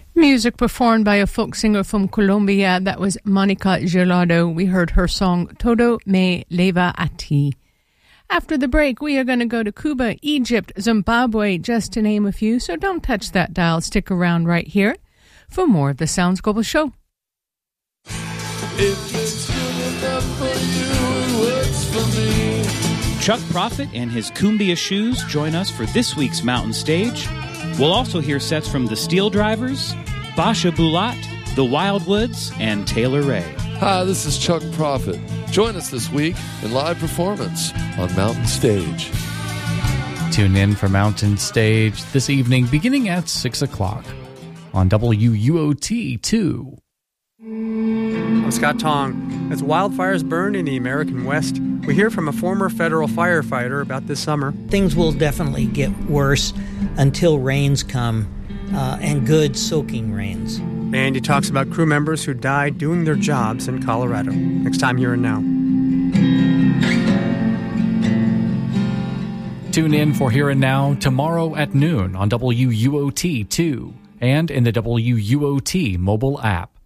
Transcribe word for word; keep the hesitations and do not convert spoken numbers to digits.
Music performed by a folk singer from Colombia. That was Monica Gelado. We heard her song Todo Me Leva a Ti. After the break, we are going to go to Cuba, Egypt, Zimbabwe, just to name a few. So don't touch that dial. Stick around right here for more of the Sounds Global Show. If it's good enough for you, it works for me. Chuck Prophet and his Cumbia Shoes join us for this week's Mountain Stage. We'll also hear sets from the Steel Drivers, Basha Bulat, the Wildwoods, and Taylor Ray. Hi, this is Chuck Prophet. Join us this week in live performance on Mountain Stage. Tune in for Mountain Stage this evening beginning at six o'clock on W U O T two. I'm Scott Tong. As wildfires burn in the American West, we hear from a former federal firefighter about this summer. Things will definitely get worse until rains come, uh, and good soaking rains. And he talks about crew members who died doing their jobs in Colorado. Next time, Here and Now. Tune in for Here and Now tomorrow at noon on W U O T two and in the W U O T mobile app.